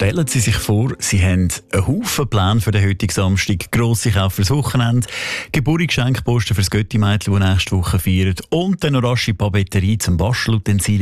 Stellen Sie sich vor, Sie haben einen Haufen Pläne für den heutigen Samstag, grosse Kauf fürs Wochenende, Geburtstagsgeschenkposten fürs Götti-Mädchen, das nächste Woche feiert, und dann noch rasche Papeterie zum Bastelutensilien.